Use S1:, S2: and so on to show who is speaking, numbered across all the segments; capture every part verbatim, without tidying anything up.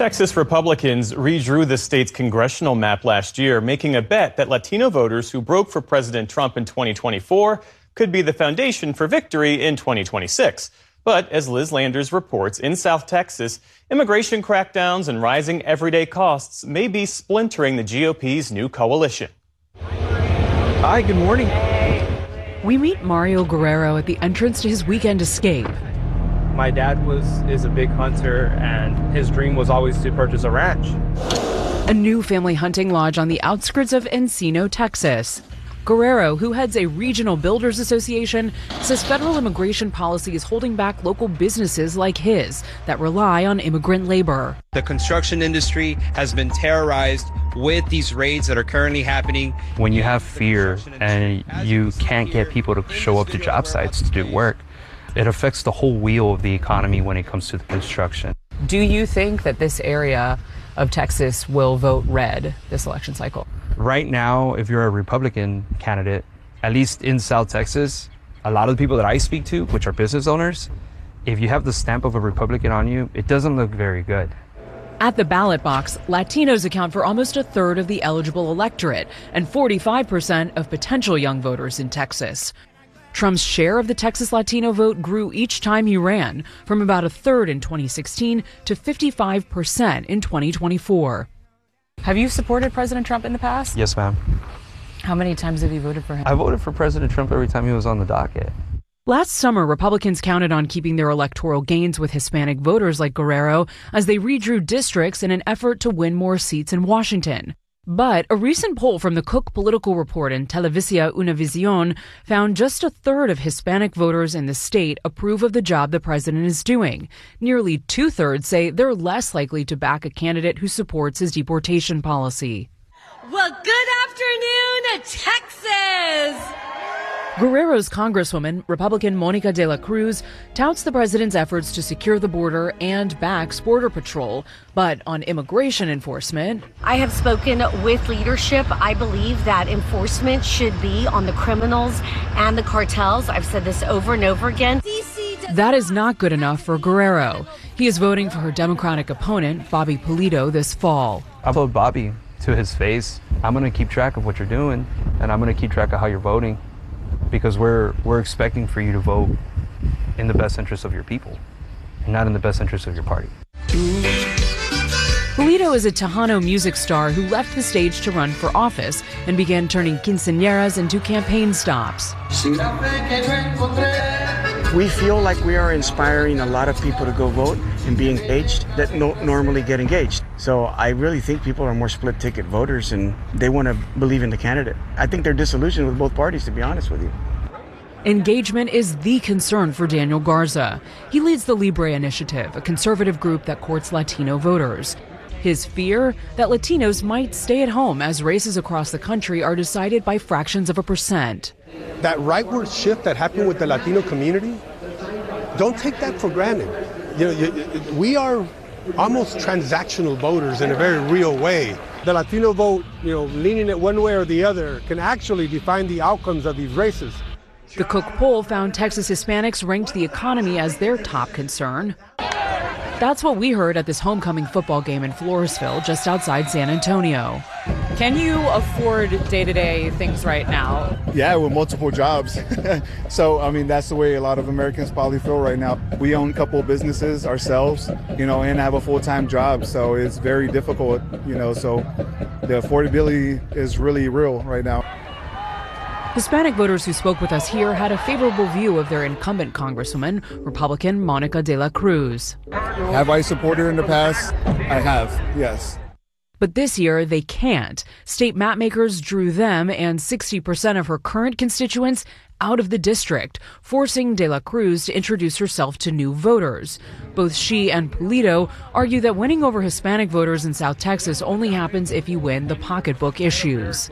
S1: Texas Republicans redrew the state's congressional map last year, making a bet that Latino voters who broke for President Trump in twenty twenty-four could be the foundation for victory in twenty twenty-six. But as Liz Landers reports, in South Texas, immigration crackdowns and rising everyday costs may be splintering the G O P's new coalition.
S2: Hi, good morning.
S3: We meet Mario Guerrero at the entrance to his weekend escape.
S2: My dad was is a big hunter, and his dream was always to purchase a ranch.
S3: A new family hunting lodge on the outskirts of Encino, Texas. Guerrero, who heads a regional builders association, says federal immigration policy is holding back local businesses like his that rely on immigrant labor.
S4: The construction industry has been terrorized with these raids that are currently happening.
S5: When you have fear and you can't get people to show up to job sites to do work, it affects the whole wheel of the economy when it comes to the construction.
S3: Do you think that this area of Texas will vote red this election cycle?
S5: Right now, if you're a Republican candidate, at least in South Texas, a lot of the people that I speak to, which are business owners, if you have the stamp of a Republican on you, it doesn't look very good.
S3: At the ballot box, Latinos account for almost a third of the eligible electorate and forty-five percent of potential young voters in Texas. Trump's share of the Texas Latino vote grew each time he ran, from about a third in twenty sixteen to fifty-five percent in twenty twenty-four. Have you supported President Trump in the past?
S5: Yes, ma'am.
S3: How many times have you voted for him?
S5: I voted for President Trump every time he was on the docket.
S3: Last summer, Republicans counted on keeping their electoral gains with Hispanic voters like Guerrero as they redrew districts in an effort to win more seats in Washington. But a recent poll from the Cook Political Report and Televisa Univision found just a third of Hispanic voters in the state approve of the job the president is doing. Nearly two-thirds say they're less likely to back a candidate who supports his deportation policy.
S6: Well, good afternoon, Texas!
S3: Guerrero's Congresswoman, Republican Monica de la Cruz, touts the president's efforts to secure the border and backs Border Patrol. But on immigration enforcement,
S6: I have spoken with leadership. I believe that enforcement should be on the criminals and the cartels. I've said this over and over again.
S3: That is not good enough for Guerrero. He is voting for her Democratic opponent, Bobby Pulido, this fall.
S5: I vote Bobby to his face. I'm going to keep track of what you're doing, and I'm going to keep track of how you're voting. Because we're we're expecting for you to vote in the best interest of your people, and not in the best interest of your party.
S3: Pulido is a Tejano music star who left the stage to run for office and began turning quinceañeras into campaign stops.
S7: We feel like we are inspiring a lot of people to go vote and be engaged that don't normally get engaged. So I really think people are more split ticket voters and they want to believe in the candidate. I think they're disillusioned with both parties, to be honest with you.
S3: Engagement is the concern for Daniel Garza. He leads the Libre Initiative, a conservative group that courts Latino voters. His fear that Latinos might stay at home as races across the country are decided by fractions of a percent.
S8: That rightward shift that happened with the Latino community, don't take that for granted. You know, you, we are almost transactional voters in a very real way. The Latino vote, you know, leaning it one way or the other, can actually define the outcomes of these races.
S3: The Cook poll found Texas Hispanics ranked the economy as their top concern. That's what we heard at this homecoming football game in Floresville, just outside San Antonio. Can you afford day-to-day things right now?
S9: Yeah, with multiple jobs. So, I mean, that's the way a lot of Americans probably feel right now. We own a couple of businesses ourselves, you know, and have a full-time job. So it's very difficult, you know, so the affordability is really real right now.
S3: Hispanic voters who spoke with us here had a favorable view of their incumbent Congresswoman, Republican Monica de la Cruz.
S9: Have I supported her in the past? I have, yes.
S3: But this year, they can't. State mapmakers drew them and sixty percent of her current constituents out of the district, forcing de la Cruz to introduce herself to new voters. Both she and Pulido argue that winning over Hispanic voters in South Texas only happens if you win the pocketbook issues.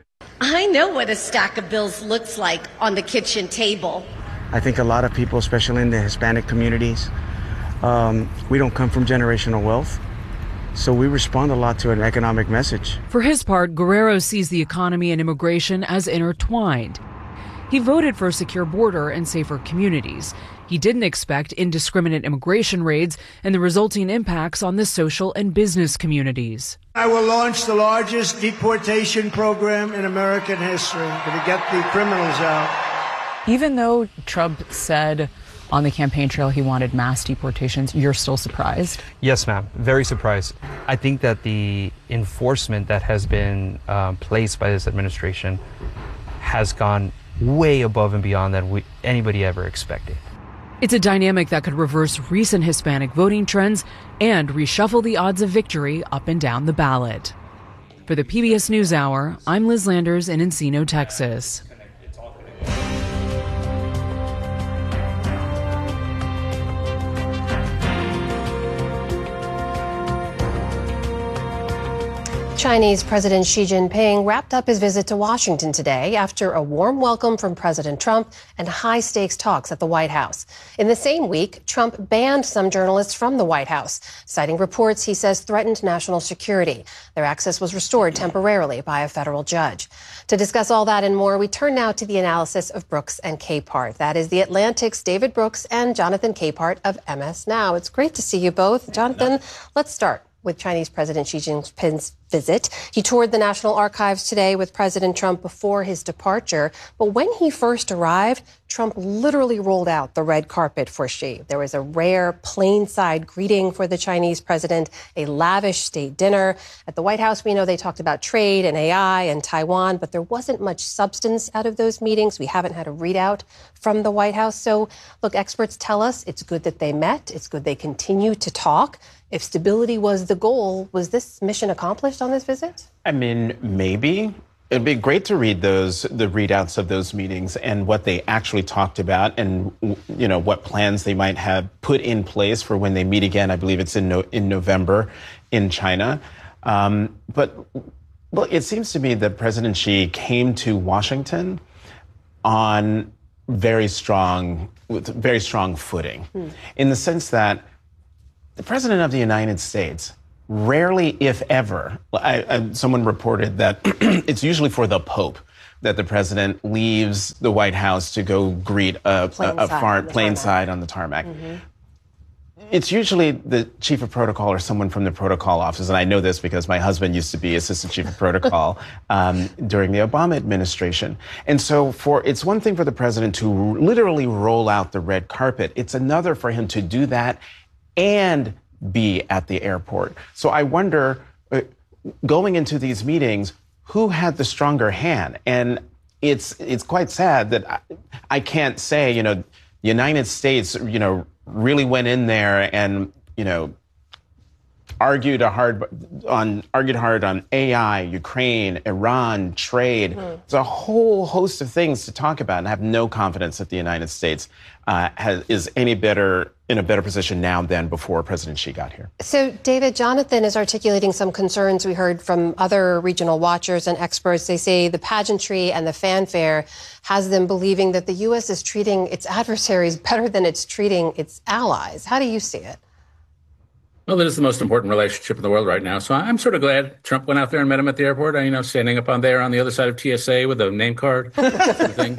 S6: I know what a stack of bills looks like on the kitchen table.
S7: I think a lot of people, especially in the Hispanic communities, um, we don't come from generational wealth. So we respond a lot to an economic message.
S3: For his part, Guerrero sees the economy and immigration as intertwined. He voted for a secure border and safer communities. He didn't expect indiscriminate immigration raids and the resulting impacts on the social and business communities.
S10: I will launch the largest deportation program in American history to get the criminals out.
S11: Even though Trump said on the campaign trail he wanted mass deportations, you're still surprised?
S5: Yes, ma'am. Very surprised. I think that the enforcement that has been um, placed by this administration has gone way above and beyond that we, anybody ever expected.
S3: It's a dynamic that could reverse recent Hispanic voting trends and reshuffle the odds of victory up and down the ballot. For the P B S NewsHour, I'm Liz Landers in Encino, Texas.
S12: Chinese President Xi Jinping wrapped up his visit to Washington today after a warm welcome from President Trump and high-stakes talks at the White House. In the same week, Trump banned some journalists from the White House, citing reports he says threatened national security. Their access was restored temporarily by a federal judge. To discuss all that and more, we turn now to the analysis of Brooks and Capehart. That is The Atlantic's David Brooks and Jonathan Capehart of M S Now. It's great to see you both. Jonathan, let's start with Chinese President Xi Jinping's visit. He toured the National Archives today with President Trump before his departure. But when he first arrived, Trump literally rolled out the red carpet for Xi. There was a rare plainside greeting for the Chinese president, a lavish state dinner. At the White House, we know they talked about trade and A I and Taiwan, but there wasn't much substance out of those meetings. We haven't had a readout from the White House. So, look, experts tell us it's good that they met. It's good they continue to talk. If stability was the goal, was this mission accomplished on this visit?
S13: I mean, maybe. It'd be great to read those, the readouts of those meetings and what they actually talked about and, you know, what plans they might have put in place for when they meet again. I believe it's in no, in November in China. Um, but, well, it seems to me that President Xi came to Washington on very strong, with very strong footing, hmm. in the sense that the President of the United States rarely, if ever, I, I, someone reported that it's usually for the Pope that the president leaves the White House to go greet a, a, a far plane side on the tarmac. Mm-hmm. It's usually the chief of protocol or someone from the protocol office, and I know this because my husband used to be assistant chief of protocol um, during the Obama administration. And so for it's one thing for the president to literally roll out the red carpet. It's another for him to do that and be at the airport. So I wonder, uh, going into these meetings, who had the stronger hand? And it's it's quite sad that I, I can't say, you know, the United States, you know, really went in there and, you know, argued a hard on argued hard on A I, Ukraine, Iran, trade. Mm. There's a whole host of things to talk about, and I have no confidence that the United States uh, has, is any better in a better position now than before President Xi got here.
S12: So, David, Jonathan is articulating some concerns we heard from other regional watchers and experts. They say the pageantry and the fanfare has them believing that the U S is treating its adversaries better than it's treating its allies. How do you see it?
S14: Well, it is the most important relationship in the world right now. So I'm sort of glad Trump went out there and met him at the airport. You know, standing up on there on the other side of T S A with a name card, sort of thing.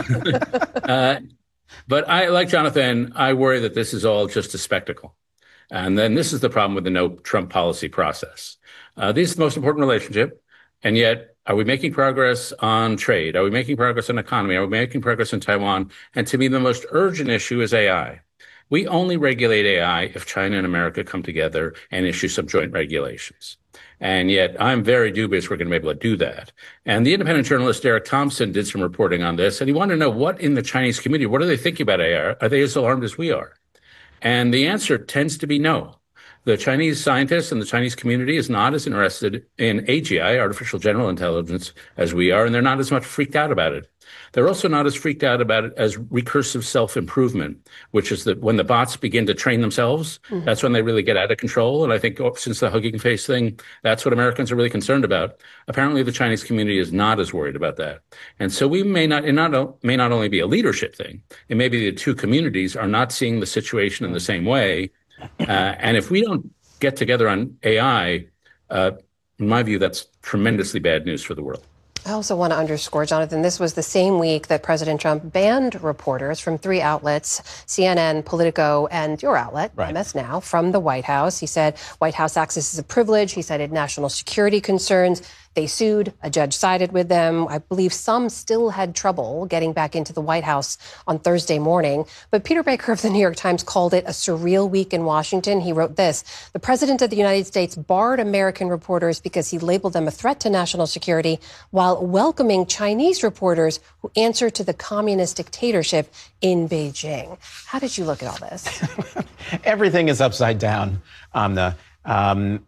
S14: uh, but I, like Jonathan, I worry that this is all just a spectacle. And then this is the problem with the no Trump policy process. Uh, this is the most important relationship. And yet, are we making progress on trade? Are we making progress on economy? Are we making progress in Taiwan? And to me, the most urgent issue is A I. We only regulate A I if China and America come together and issue some joint regulations. And yet I'm very dubious we're going to be able to do that. And the independent journalist Eric Thompson did some reporting on this, and he wanted to know what in the Chinese community, what are they thinking about A I? Are they as alarmed as we are? And the answer tends to be no. The Chinese scientists and the Chinese community is not as interested in A G I, artificial general intelligence, as we are, and they're not as much freaked out about it. They're also not as freaked out about it as recursive self-improvement, which is that when the bots begin to train themselves, mm-hmm. that's when they really get out of control. And I think oh, since the Hugging Face thing, that's what Americans are really concerned about. Apparently, the Chinese community is not as worried about that. And so we may not, it not, may not only be a leadership thing, it may be the two communities are not seeing the situation in the same way. Uh, and if we don't get together on A I, uh, in my view, that's tremendously bad news for the world.
S12: I also want to underscore, Jonathan, this was the same week that President Trump banned reporters from three outlets, C N N, Politico, and your outlet, right. M S Now, from the White House. He said White House access is a privilege. He cited national security concerns. They sued. A judge sided with them. I believe some still had trouble getting back into the White House on Thursday morning. But Peter Baker of the New York Times called it a surreal week in Washington. He wrote this: the president of the United States barred American reporters because he labeled them a threat to national security, while welcoming Chinese reporters who answer to the communist dictatorship in Beijing. How did you look at all this?
S13: Everything is upside down. Um, the um,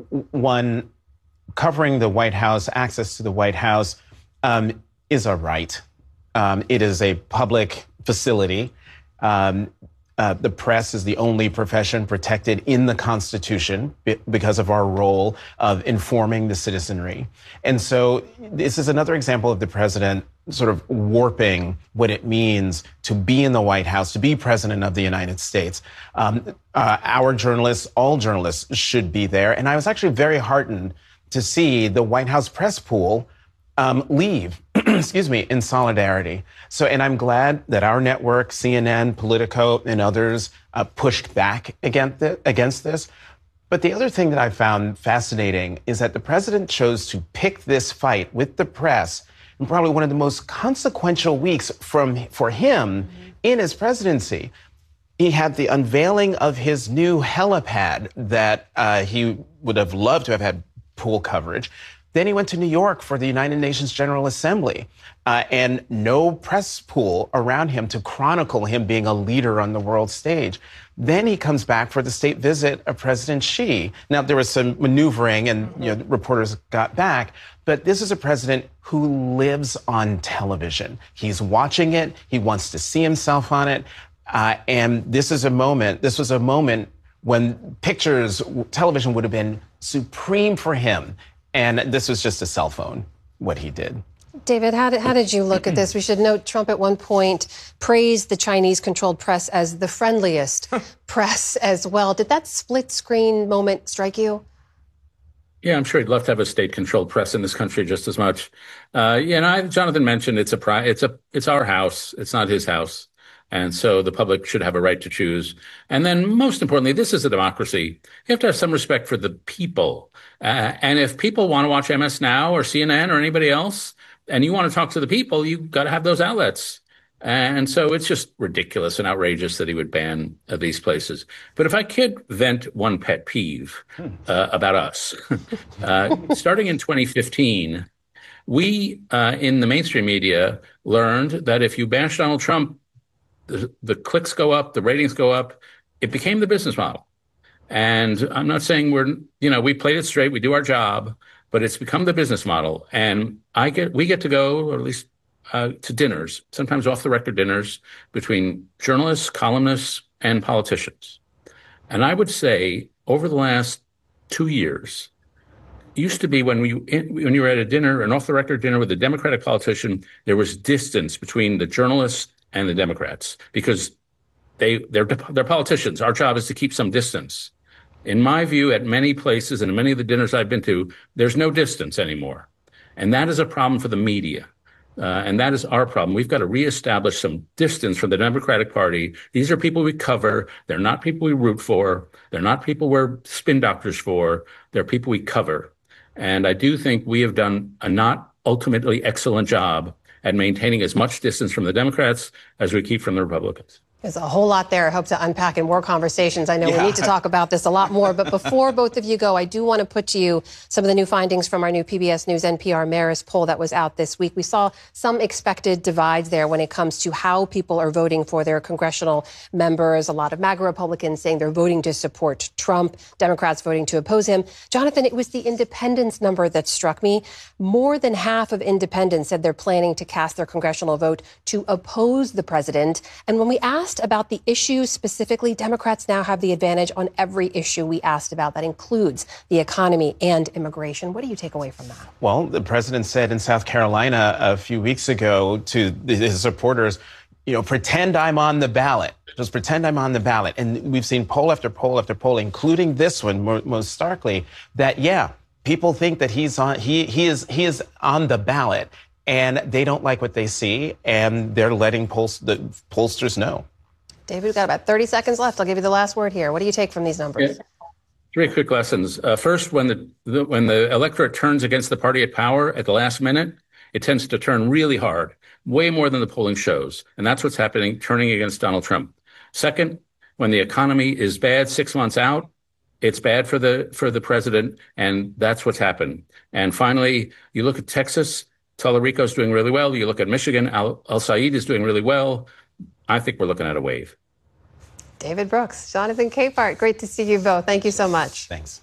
S13: one. Covering the White House, access to the White House, um, is a right. Um, it is a public facility. Um, uh, the press is the only profession protected in the Constitution because of our role of informing the citizenry. And so this is another example of the president sort of warping what it means to be in the White House, to be president of the United States. Um, uh, our journalists, all journalists should be there. And I was actually very heartened to see the White House press pool um, leave, excuse me, in solidarity. So, and I'm glad that our network, C N N, Politico, and others uh, pushed back against, the, against this. But the other thing that I found fascinating is that the president chose to pick this fight with the press in probably one of the most consequential weeks from for him mm-hmm. in his presidency. He had the unveiling of his new helipad that uh, he would have loved to have had pool coverage. Then he went to New York for the United Nations General Assembly, uh, and no press pool around him to chronicle him being a leader on the world stage. Then he comes back for the state visit of President Xi. Now, there was some maneuvering and you know, reporters got back, but this is a president who lives on television. He's watching it. He wants to see himself on it. Uh, and this is a moment, this was a moment when pictures, television would have been supreme for him. And this was just a cell phone, what he did.
S12: David, how did, how did you look at this? We should note Trump at one point praised the Chinese-controlled press as the friendliest press as well. Did that split-screen moment strike you?
S14: Yeah, I'm sure he'd love to have a state-controlled press in this country just as much. Uh, yeah, and I, Jonathan mentioned it's a pri- it's a it's our house. It's not his house. And so the public should have a right to choose. And then most importantly, this is a democracy. You have to have some respect for the people. Uh, and if people want to watch M S Now or C N N or anybody else, and you want to talk to the people, you've got to have those outlets. And so it's just ridiculous and outrageous that he would ban uh, these places. But if I could vent one pet peeve uh, about us, uh, starting in twenty fifteen, we uh, in the mainstream media learned that if you bash Donald Trump, The, the clicks go up, the ratings go up. It became the business model. And I'm not saying we're, you know, we played it straight, we do our job, but it's become the business model. And I get, we get to go, or at least uh, to dinners, sometimes off the record dinners between journalists, columnists, and politicians. And I would say over the last two years, it used to be when we when you were at a dinner, an off the record dinner with a Democratic politician, there was distance between the journalists and the Democrats because they they're they're politicians. Our job is to keep some distance. In my view, at many places and many of the dinners I've been to, there's no distance anymore, and that is a problem for the media, uh, and that is our problem. We've got to reestablish some distance from the Democratic Party. These are people we cover. They're not people we root for. They're not people we're spin doctors for. They're people we cover, and I do think we have done a not ultimately excellent job at maintaining as much distance from the Democrats as we keep from the Republicans.
S12: There's a whole lot there I hope to unpack in more conversations. I know yeah. we need to talk about this a lot more. But before both of you go, I do want to put to you some of the new findings from our new P B S News N P R Marist poll that was out this week. We saw some expected divides there when it comes to how people are voting for their congressional members. A lot of MAGA Republicans saying they're voting to support Trump, Democrats voting to oppose him. Jonathan, it was the independents number that struck me. More than half of independents said they're planning to cast their congressional vote to oppose the president. And when we asked about the issues specifically, Democrats now have the advantage on every issue we asked about. That includes the economy and immigration. What do you take away from that?
S13: Well, the president said in South Carolina a few weeks ago to his supporters, you know, pretend I'm on the ballot. Just pretend I'm on the ballot. And we've seen poll after poll after poll, including this one most starkly, that, yeah, people think that he's on, he, he is, he is on the ballot, and they don't like what they see, and they're letting polls, the pollsters know.
S12: David, we've got about thirty seconds left. I'll give you the last word here. What do you take from these numbers?
S14: Yeah. Three quick lessons. Uh, first, when the, the when the electorate turns against the party at power at the last minute, it tends to turn really hard, way more than the polling shows. And that's what's happening, turning against Donald Trump. Second, when the economy is bad six months out, it's bad for the for the president, and that's what's happened. And finally, you look at Texas, Tallarico's doing really well. You look at Michigan, Al, Al Said is doing really well. I think we're looking at a wave.
S12: David Brooks, Jonathan Capehart, great to see you both. Thank you so much.
S13: Thanks.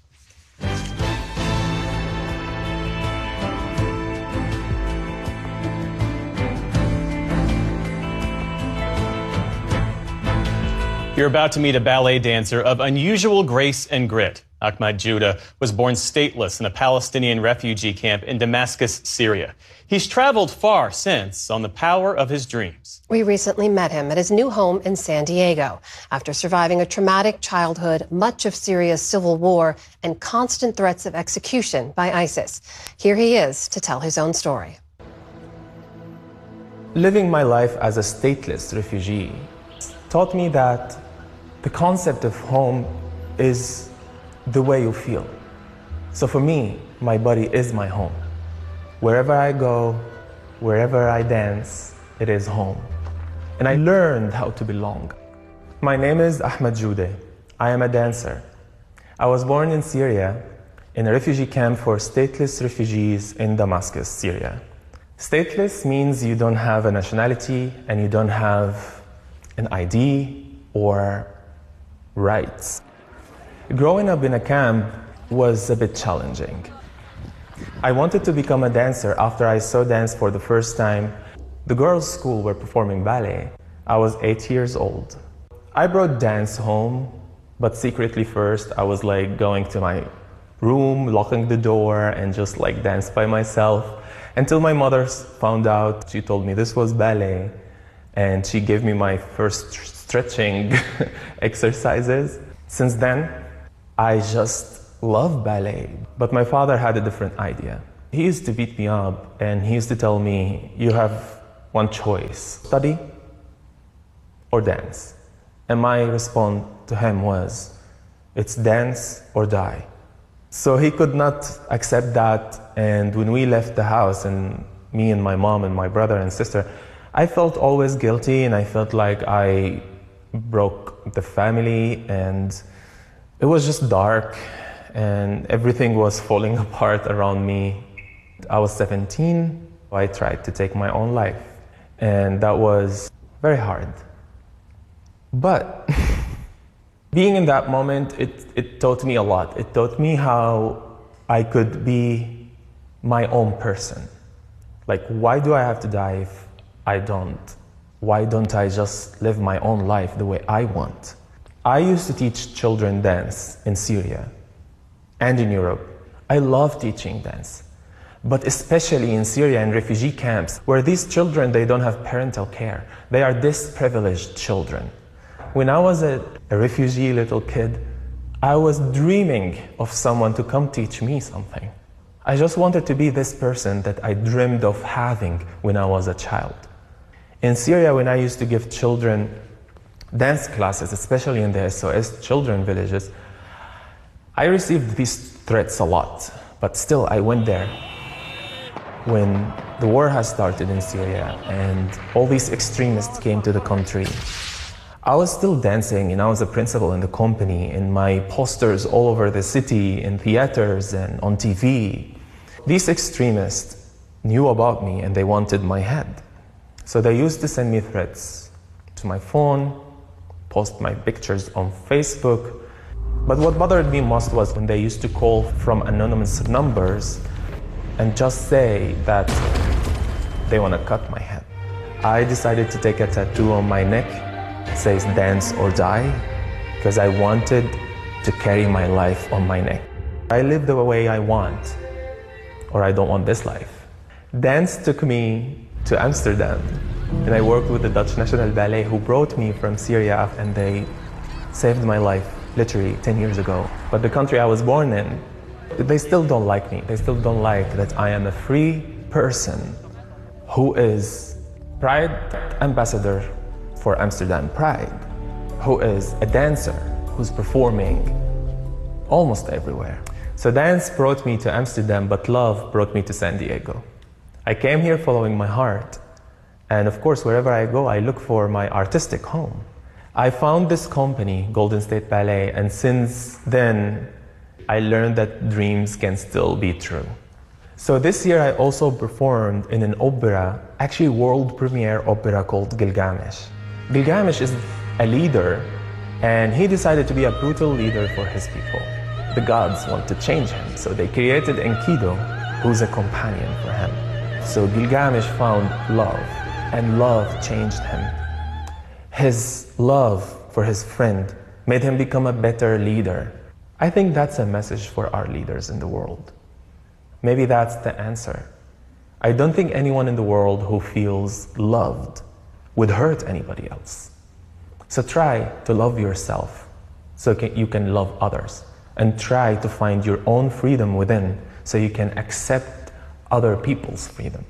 S1: You're about to meet a ballet dancer of unusual grace and grit. Ahmad Judeh was born stateless in a Palestinian refugee camp in Damascus, Syria. He's traveled far since on the power of his dreams.
S12: We recently met him at his new home in San Diego after surviving a traumatic childhood, much of Syria's civil war, and constant threats of execution by ISIS. Here he is to tell his own story.
S15: Living my life as a stateless refugee taught me that the concept of home is the way you feel. So for me, my body is my home. Wherever I go, wherever I dance, it is home. And I learned how to belong. My name is Ahmad Judeh. I am a dancer. I was born in Syria in a refugee camp for stateless refugees in Damascus, Syria. Stateless means you don't have a nationality and you don't have an I D or rights. Growing up in a camp was a bit challenging. I wanted to become a dancer after I saw dance for the first time. The girls' school were performing ballet. I was eight years old. I brought dance home, but secretly first I was like going to my room, locking the door, and just like dance by myself until my mother found out. She told me this was ballet, and she gave me my first stretching exercises. Since then, I just love ballet. But my father had a different idea. He used to beat me up, and he used to tell me, you have one choice, study or dance. And my response to him was, it's dance or die. So he could not accept that, and when we left the house, and me and my mom and my brother and sister, I felt always guilty, and I felt like I broke the family, and it was just dark, and everything was falling apart around me. I was seventeen. I tried to take my own life, and that was very hard. But being in that moment, it, it taught me a lot. It taught me how I could be my own person. Like, why do I have to die if I don't? Why don't I just live my own life the way I want? I used to teach children dance in Syria and in Europe. I love teaching dance, but especially in Syria and refugee camps, where these children, they don't have parental care. They are disprivileged children. When I was a, a refugee little kid, I was dreaming of someone to come teach me something. I just wanted to be this person that I dreamed of having when I was a child. In Syria, when I used to give children dance classes, especially in the S O S children villages, I received these threats a lot, but still I went there. When the war has started in Syria and all these extremists came to the country, I was still dancing, and I was a principal in the company, and my posters all over the city, in theaters and on T V. These extremists knew about me and they wanted my head. So they used to send me threats to my phone, post my pictures on Facebook. But what bothered me most was when they used to call from anonymous numbers and just say that they want to cut my head. I decided to take a tattoo on my neck. It says dance or die, because I wanted to carry my life on my neck. I live the way I want, or I don't want this life. Dance took me to Amsterdam, and I worked with the Dutch National Ballet, who brought me from Syria, and they saved my life literally ten years ago. But the country I was born in, they still don't like me. They still don't like that I am a free person who is Pride ambassador for Amsterdam Pride, who is a dancer who's performing almost everywhere. So dance brought me to Amsterdam, but love brought me to San Diego. I came here following my heart, and of course, wherever I go, I look for my artistic home. I found this company, Golden State Ballet, and since then, I learned that dreams can still be true. So this year I also performed in an opera, actually world premiere opera called Gilgamesh. Gilgamesh is a leader, and he decided to be a brutal leader for his people. The gods want to change him, so they created Enkidu, who's a companion for him. So Gilgamesh found love, and love changed him. His love for his friend made him become a better leader. I think that's a message for our leaders in the world. Maybe that's the answer. I don't think anyone in the world who feels loved would hurt anybody else. So try to love yourself so you can love others, and try to find your own freedom within so you can accept other people's freedom.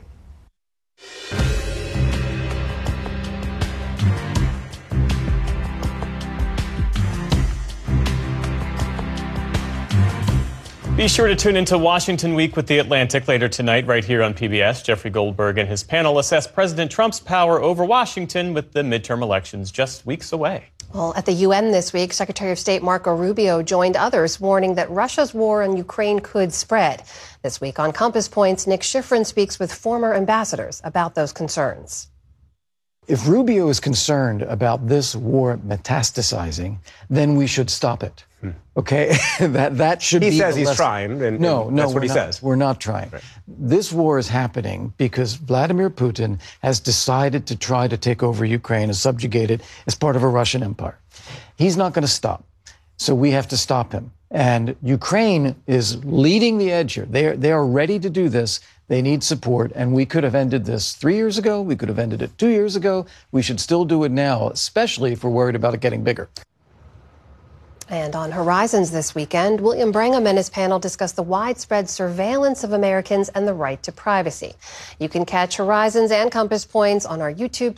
S1: Be sure to tune into Washington Week with The Atlantic later tonight, right here on P B S. Jeffrey Goldberg and his panel assess President Trump's power over Washington with the midterm elections just weeks away.
S12: Well, at the U N this week, Secretary of State Marco Rubio joined others warning that Russia's war in Ukraine could spread. This week on Compass Points, Nick Schifrin speaks with former ambassadors about those concerns.
S16: If Rubio is concerned about this war metastasizing, then we should stop it. Hmm. Okay, that that should
S17: he
S16: be.
S17: He says he's
S16: lesson.
S17: trying. And,
S16: no,
S17: and
S16: no,
S17: that's what he
S16: not.
S17: says.
S16: We're not trying. Right. This war is happening because Vladimir Putin has decided to try to take over Ukraine and subjugate it as part of a Russian empire. He's not going to stop, so we have to stop him. And Ukraine is leading the edge here. They are, they are ready to do this. They need support, and we could have ended this three years ago. We could have ended it two years ago. We should still do it now, especially if we're worried about it getting bigger.
S12: And on Horizons this weekend, William Brangham and his panel discuss the widespread surveillance of Americans and the right to privacy. You can catch Horizons and Compass Points on our YouTube